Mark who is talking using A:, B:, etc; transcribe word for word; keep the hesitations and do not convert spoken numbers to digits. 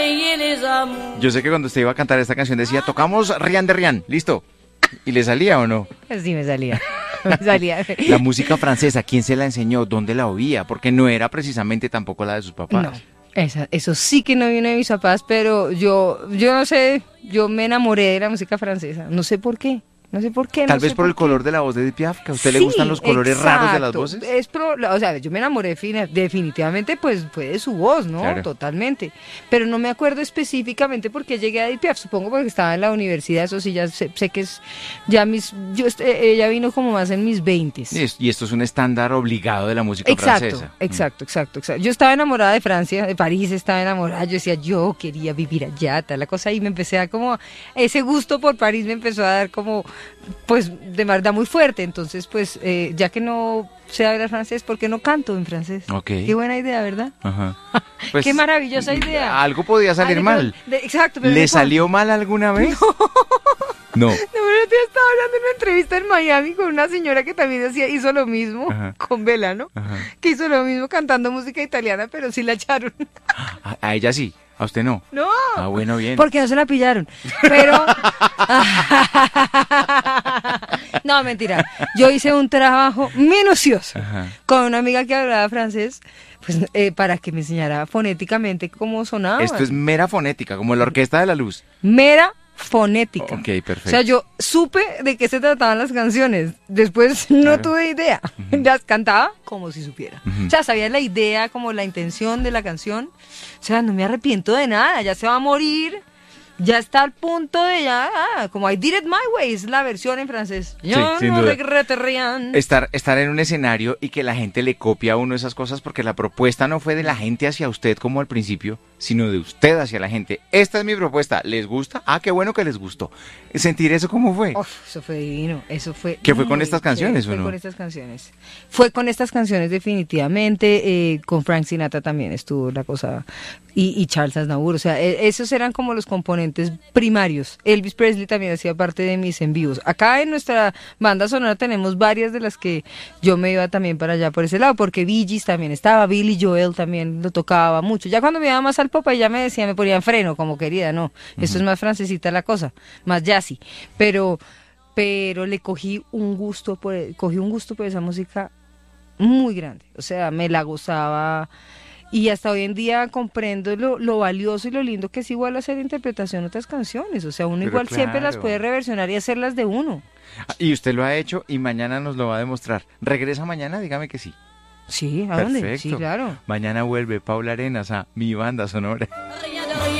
A: balayer les amours.
B: Yo sé que cuando usted iba a cantar esta canción decía, tocamos Rian de Rian, listo. ¿Y le salía o no?
C: Sí, me salía. Me salía.
B: La música francesa, ¿quién se la enseñó? ¿Dónde la oía? Porque no era precisamente tampoco la de sus papás.
C: No, esa, eso sí que no vino de mis papás, pero yo, yo no sé, yo me enamoré de la música francesa. No sé por qué. No sé por qué.
B: Tal
C: no
B: vez
C: sé
B: por el
C: qué.
B: color de la voz de Edith Piaf, que a usted le
C: Sí,
B: gustan los colores raros de las
C: exacto.
B: voces.
C: Es pro, o sea, yo me enamoré fina- definitivamente, pues fue de su voz, ¿no?
B: Claro.
C: Totalmente. Pero no me acuerdo específicamente por qué llegué a Edith Piaf. Supongo porque estaba en la universidad, eso sí, ya sé, sé que es, ya mis, yo, est- eh, ella vino como más en mis veintes.
B: Y, es- y esto es un estándar obligado de la música
C: Exacto,
B: francesa.
C: exacto, exacto, exacto. Yo estaba enamorada de Francia, de París, estaba enamorada. Yo decía, yo quería vivir allá, tal la cosa. Y me empecé a como, ese gusto por París me empezó a dar como, pues, de verdad muy fuerte. Entonces, pues, eh, ya que no sé hablar francés, ¿por qué no canto en francés?
B: Ok.
C: Qué buena idea, ¿verdad?
B: Ajá. Pues,
C: Qué maravillosa idea.
B: Algo podía salir
C: Ay, de
B: mal.
C: pronto- de- exacto. pero
B: ¿Le
C: de pronto-
B: salió mal alguna vez? No.
C: No, pero yo estaba hablando en una entrevista en Miami con una señora que también hacía, hizo lo mismo,
B: Ajá.
C: con Vela, ¿no?
B: Ajá.
C: Que hizo lo mismo cantando música italiana, pero sí la echaron.
B: A, a ella sí, a usted no.
C: No.
B: Ah, bueno, bien.
C: Porque no se la pillaron. Pero. No, mentira. Yo hice un trabajo minucioso
B: Ajá.
C: con una amiga que hablaba francés, pues eh, para que me enseñara fonéticamente cómo sonaba.
B: Esto es mera fonética, como la Orquesta de la Luz.
C: Mera fonética.
B: Ok, perfecto.
C: O sea, yo supe de qué se trataban las canciones. Después no
B: Claro.
C: tuve idea. Las cantaba como si supiera.
B: Ujú.
C: O sea, sabía la idea, como la intención de la canción. O sea, no me arrepiento de nada. Ya se va a morir. Ya está al punto de ya, ah, como I Did It My Way, es la versión en francés. Yo
B: sin
C: no
B: duda.
C: regrete rien.
B: Estar, estar en un escenario y que la gente le copia a uno esas cosas porque la propuesta no fue de la gente hacia usted como al principio, sino de usted hacia la gente. Esta es mi propuesta. ¿Les gusta? Ah, qué bueno que les gustó. ¿Sentir eso cómo fue?
C: Uf, eso fue divino, eso fue.
B: ¿Qué fue con
C: muy
B: estas canciones,
C: chévere,
B: o no?
C: Fue con estas canciones. Fue con estas canciones definitivamente, eh, con Frank Sinatra también estuvo la cosa, y, y Charles Aznavour, o sea, eh, esos eran como los componentes primarios. Elvis Presley también hacía parte de mis en vivos. Acá en nuestra banda sonora tenemos varias de las que yo me iba también para allá por ese lado, porque Bee Gees también estaba, Billy Joel también lo tocaba mucho. Ya cuando me iba más al pop, ya me decía, me ponían freno, como querida, no, esto es más francesita la cosa, más jazzy, pero pero le cogí un gusto por cogí un gusto por esa música muy grande, o sea, me la gozaba y hasta hoy en día comprendo lo, lo valioso y lo lindo que es igual hacer interpretación de otras canciones, o sea, uno
B: Pero
C: igual siempre las
B: claro.
C: puede reversionar y hacerlas de uno.
B: Y usted lo ha hecho y mañana nos lo va a demostrar. ¿Regresa mañana? Dígame que sí.
C: Sí, ¿a dónde?
B: Perfecto.
C: Sí, claro.
B: Mañana vuelve Paula Arenas a Mi Banda Sonora.
A: Rien